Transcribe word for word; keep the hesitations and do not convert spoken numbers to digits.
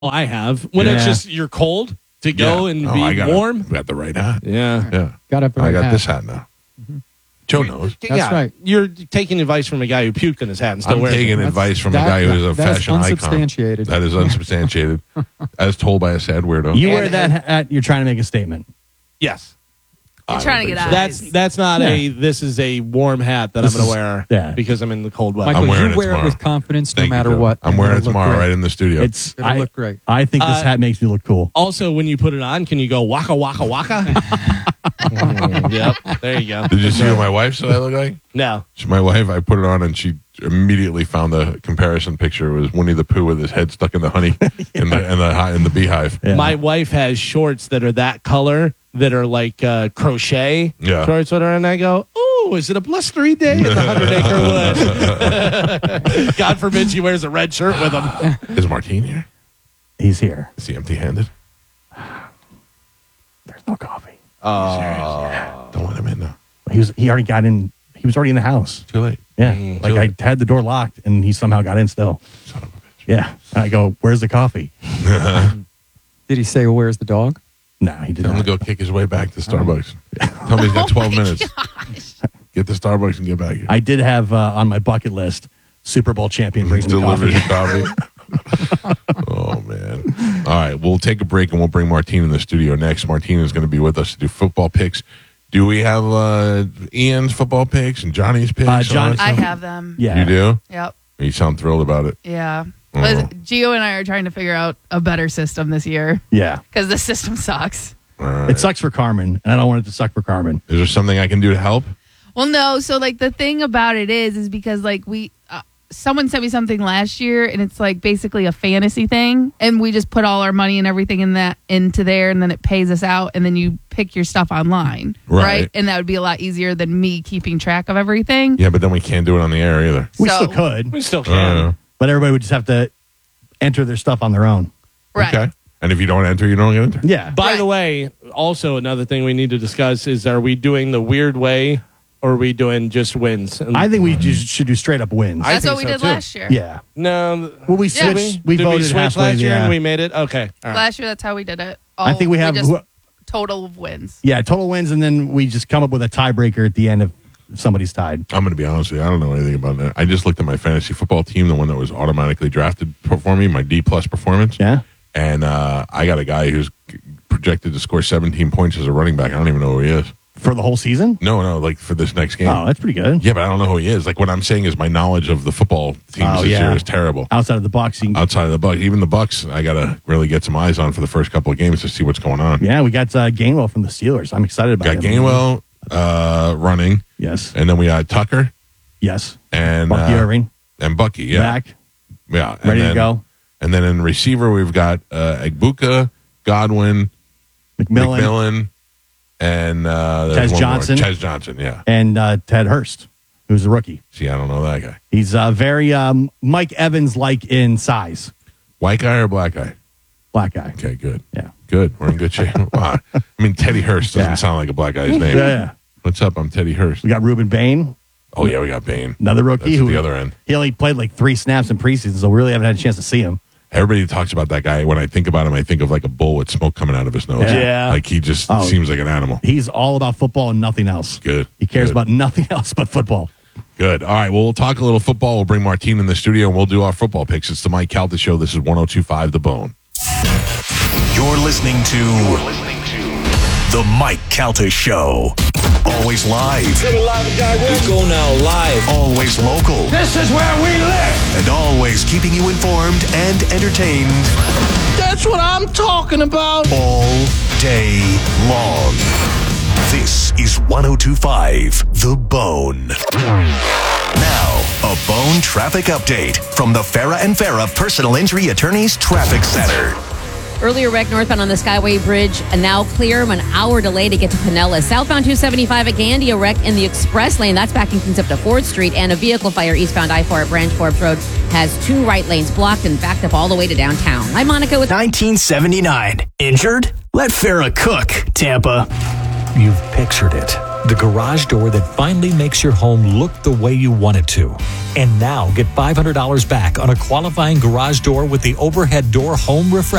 I have. When Yeah. it's just you're cold to go Yeah. and Oh, be I got warm. A, got the right hat. Yeah. Yeah. Got up. I got hat. this hat now. Mm-hmm. Joe knows. That's yeah, right. You're taking advice from a guy who puked in his hat and still I'm wears taking it. advice from that- a guy who is a that is fashion icon. unsubstantiated. That is unsubstantiated, as told by a sad weirdo. You And- wear that hat, you're trying to make a statement. Yes. I You're don't trying to think get so. out. That's that's not a this is a warm hat that This I'm going is- to wear yeah. because I'm in the cold weather. I'm Michael, wearing you it wear tomorrow. it with confidence no Thank you, matter Joe. what. I'm and wearing it it'll look tomorrow great. right in the studio. It's It'll I, look great. I think this Uh, hat makes me look cool. Also, when you put it on, can you go waka waka waka? Mm, yep, there you go. Did you see what my wife said I look like? No, So my wife, I put it on and she immediately found the comparison picture. It was Winnie the Pooh with his head stuck in the honey in the in the hi- in the beehive. Yeah. my wife has shorts that are that color that are like uh, crochet Yeah. shorts with her, and I go, "Oh, is it a blustery day at the Hundred Acre Wood?" God forbid she wears a red shirt with him. Is Martine here? He's here. Is he empty-handed? There's no coffee. Don't let him in now. He was. He already got in. He was already in the house. Too late. Yeah, Mm, like too I late. had the door locked, and he somehow got in still. Son of a bitch. Yeah, and I go, "Where's the coffee?" Did he say, well, where's the dog? No, he did Tell him to not. go kick his way back to Starbucks. Tell him he's got twelve minutes. Get to Starbucks and get back here. I did have uh, on my bucket list Super Bowl champion brings me Delivers coffee. you coffee. Oh, man. All right. We'll take a break and we'll bring Martine in the studio next. Martine is going to be with us to do football picks. Do we have uh, Ian's football picks and Johnny's picks? Uh, John- I have them. Yeah, You do? Yep. You sound thrilled about it. Yeah. Oh. Liz- Gio and I are trying to figure out a better system this year yeah. because the system sucks. All right. It sucks for Carmen, and I don't want it to suck for Carmen. Is there something I can do to help? Well, no. So, like, the thing about it is, is because, like, we, uh, someone sent me something last year, and it's, like, basically a fantasy thing, and we just put all our money and everything in that into there, and then it pays us out, and then you pick your stuff online, Right. And that would be a lot easier than me keeping track of everything. Yeah, but then we can't do it on the air either. We So- still could, We still can. Uh, but everybody would just have to enter their stuff on their own. Right. Okay. And if you don't enter, you don't get enter. Yeah. By Right. the way, also another thing we need to discuss is: are we doing the weird way, or are we doing just wins? And I think we just should do straight up wins. I That's think what we so, did too. last year. yeah. no. Well, we Yeah. switched. We Did voted we switch halfway. last year yeah. and we made it. Okay. All right. Last year, that's how we did it. I think we have just, who- total of wins. yeah total wins, and then we just come up with a tiebreaker at the end if somebody's tied. I'm going to be honest with you. I don't know anything about that. I just looked at my fantasy football team, the one that was automatically drafted for me, my D plus performance. Yeah. And uh, I got a guy who's projected to score seventeen points as a running back. I don't even know who he is. For the whole season. No, no, like for this next game. Oh, that's pretty good. Yeah, but I don't know who he is. Like what I'm saying is my knowledge of the football teams Oh, this yeah. year is terrible. Outside of the box, you can, Outside of the Bucks, even the Bucks, I gotta really get some eyes on for the first couple of games to see what's going on. yeah, we got uh, Gainwell from the Steelers. I'm excited about Got him. Gainwell uh, running, Yes. and then we got Tucker Yes. and Bucky uh, Irving and Bucky. Yeah, back, yeah, and ready to then- go. And then in receiver, we've got uh, Egbuka, Godwin, McMillan, McMillan, and uh, there's Tez one more. Johnson. Tez Johnson, yeah. and uh, Ted Hurst, who's a rookie. See, I don't know that guy. He's uh, very um, Mike Evans like in size. White guy or black guy? Black guy. Okay, good. Yeah. Good. We're in good shape. Wow. I mean, Teddy Hurst doesn't Yeah. sound like a black guy's name. Yeah, yeah. What's up? I'm Teddy Hurst. We got Ruben Bain, Oh, yeah, we got Bain. another rookie That's who the other end. he only played like three snaps in preseason, so we really haven't had a chance to see him. Everybody talks about that guy. When I think about him, I think of like a bull with smoke coming out of his nose. Yeah. Like he just Oh. seems like an animal. He's all about football and nothing else. Good. He cares Good. about nothing else but football. Good. All right. Well, we'll talk a little football. We'll bring Martine in the studio and we'll do our football picks. It's the Mike Calta Show. This is one oh two point five The Bone. You're listening to The Mike Calta Show. Always live. We go now live. Always local. This is where we live. And always keeping you informed and entertained That's what I'm talking about. all day long. This is one oh two point five The Bone. Now, a Bone traffic update from the Farah and Farah Personal Injury Attorneys Traffic Center. Earlier wreck northbound on the Skyway Bridge, and now clear. An hour delay to get to Pinellas. Southbound two seventy-five at Gandy, a wreck in the express lane. That's backing things up to Ford Street. And a vehicle fire eastbound I four at Branch Forbes Road has two right lanes blocked and backed up all the way to downtown. I'm Monica with nineteen seventy-nine. Injured? Let Farah cook, Tampa. You've pictured it. the garage door that finally makes your home look the way you want it to. And now get five hundred dollars back on a qualifying garage door with the overhead door home refresh